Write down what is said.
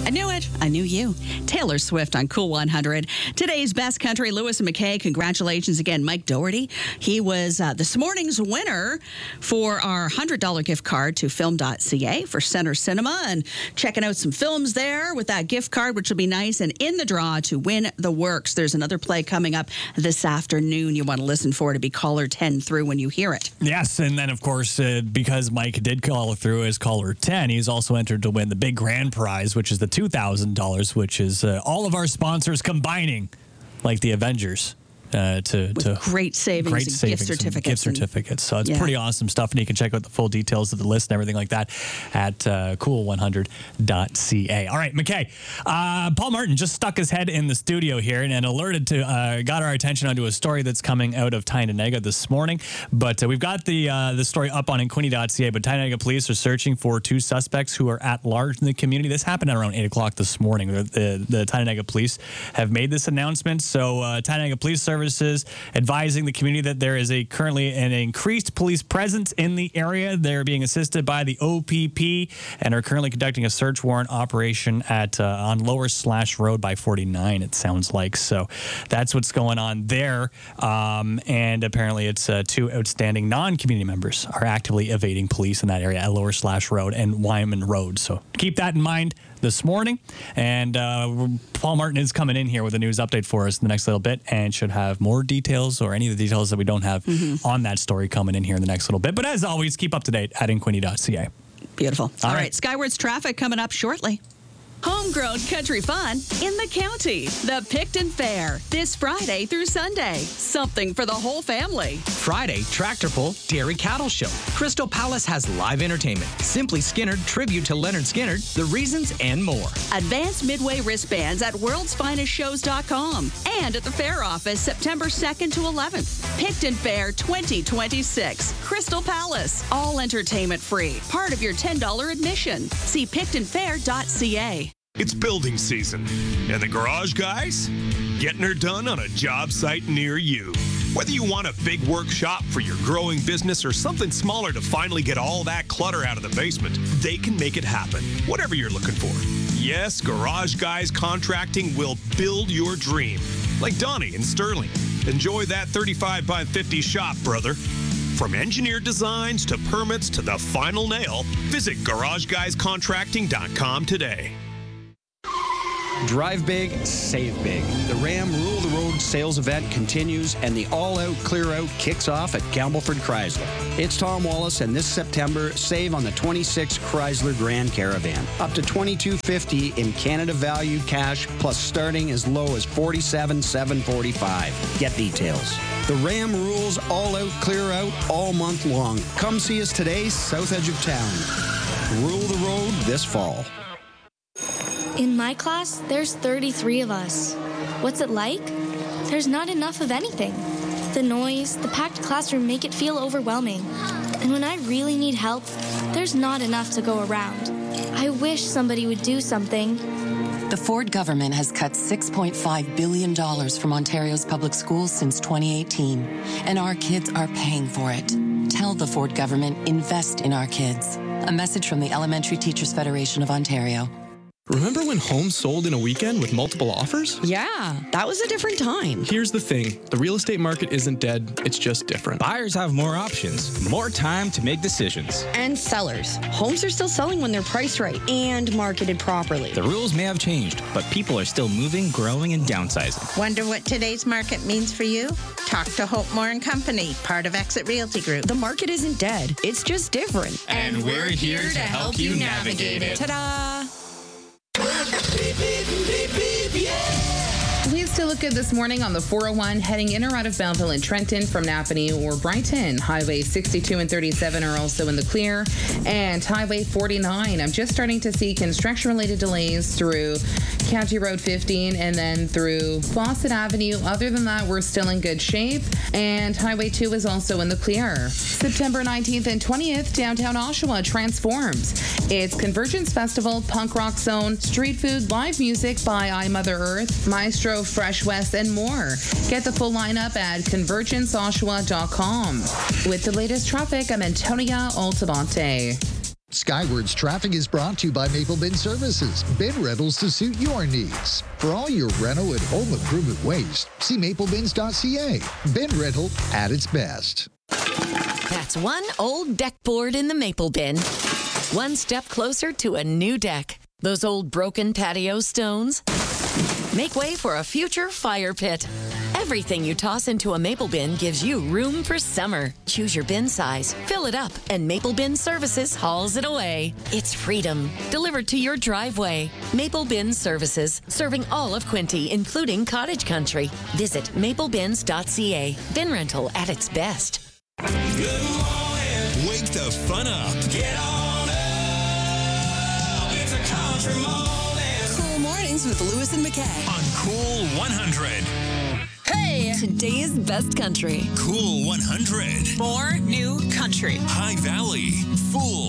I knew it. I knew you. Taylor Swift on Cool 100. Today's Best Country, Lewis and McKay. Congratulations again, Mike Doherty. He was this morning's winner for our $100 gift card to film.ca for Center Cinema, and checking out some films there with that gift card, which will be nice. And in the draw to win The Works, there's another play coming up this afternoon. You want to listen for it to be caller 10 through when you hear it. Yes, and then, of course, because Mike did call through as caller 10, he's also entered to win the big grand prize, which is the $2,000, which is all of our sponsors combining, like the Avengers. With great savings and gift certificates. So it's pretty awesome stuff. And you can check out the full details of the list and everything like that at cool100.ca. All right, McKay. Paul Martin just stuck his head in the studio here and got our attention onto a story that's coming out of Tyendinaga this morning. But we've got the story up on inquini.ca. But Tyendinaga police are searching for two suspects who are at large in the community. This happened at around 8 o'clock this morning. The Tyendinaga police have made this announcement. So Tyendinaga Police Services advising the community that there is currently an increased police presence in the area. They're being assisted by the OPP and are currently conducting a search warrant operation on Lower Slash Road by 49, it sounds like. So that's what's going on there. And apparently it's two outstanding non-community members are actively evading police in that area at Lower Slash Road and Wyman Road. So keep that in mind this morning. And Paul Martin is coming in here with a news update for us in the next little bit and should have more details or any of the details that we don't have on that story coming in here in the next little bit. But as always, keep up to date at inquini.ca. Beautiful. All right. Skywards traffic coming up shortly. Homegrown country fun in the county. The Picton Fair, this Friday through Sunday. Something for the whole family. Friday, Tractor Pull Dairy Cattle Show. Crystal Palace has live entertainment. Simply Skinnerd, tribute to Leonard Skinnerd, The Reasons, and more. Advanced Midway wristbands at worldsfinestshows.com. And at the fair office, September 2nd to 11th. Picton Fair 2026. Crystal Palace. All entertainment free. Part of your $10 admission. See pictonfair.ca. It's building season, and the garage guys getting her done on a job site near you. Whether you want a big workshop for your growing business or something smaller to finally get all that clutter out of the basement, they can make it happen, whatever you're looking for. Yes, Garage Guys Contracting will build your dream. Like Donnie in Sterling. Enjoy that 35 by 50 shop, brother. From engineered designs to permits to the final nail, visit GarageGuysContracting.com today. Drive big, save big. The Ram Rule the Road sales event continues and the all-out clear-out kicks off at Campbellford Chrysler. It's Tom Wallace, and this September, save on the 26 Chrysler Grand Caravan. Up to $2,250 in Canada Value cash, plus starting as low as $47,745. Get details. The Ram Rules all-out clear-out all month long. Come see us today, south edge of town. Rule the road this fall. In my class, there's 33 of us. What's it like? There's not enough of anything. The noise, the packed classroom make it feel overwhelming. And when I really need help, there's not enough to go around. I wish somebody would do something. The Ford government has cut $6.5 billion from Ontario's public schools since 2018, and our kids are paying for it. Tell the Ford government, invest in our kids. A message from the Elementary Teachers Federation of Ontario. Remember when homes sold in a weekend with multiple offers? Yeah, that was a different time. Here's the thing. The real estate market isn't dead. It's just different. Buyers have more options, more time to make decisions. And sellers. Homes are still selling when they're priced right and marketed properly. The rules may have changed, but people are still moving, growing, and downsizing. Wonder what today's market means for you? Talk to Hope Moore & Company, part of Exit Realty Group. The market isn't dead. It's just different. And we're here to help you navigate it. Ta-da! Leads to look good this morning on the 401 heading in or out of Belleville and Trenton from Napanee or Brighton. Highway 62 and 37 are also in the clear. And Highway 49, I'm just starting to see construction-related delays through County Road 15 and then through Fawcett Avenue. Other than that, we're still in good shape. And Highway 2 is also in the clear. September 19th and 20th, downtown Oshawa transforms. It's Convergence Festival, Punk Rock Zone, street food, live music by I Mother Earth, Maestro, Fresh West, and more. Get the full lineup at convergenceoshawa.com. With the latest traffic, I'm Antonia Altamonte. Skyward's traffic is brought to you by Maple Bin Services. Bin rentals to suit your needs. For all your reno and home improvement waste, see maplebins.ca. Bin rental at its best. That's one old deck board in the Maple Bin. One step closer to a new deck. Those old broken patio stones? Make way for a future fire pit. Everything you toss into a Maple Bin gives you room for summer. Choose your bin size, fill it up, and Maple Bin Services hauls it away. It's freedom, delivered to your driveway. Maple Bin Services, serving all of Quinte, including cottage country. Visit maplebins.ca. Bin rental at its best. Good morning. Wake the fun up. Get on up. It's a country morning. Cool Mornings with Lewis and McKay. On Cool 100. Hey! Today's best country. Cool 100. More new country. High Valley. Fool.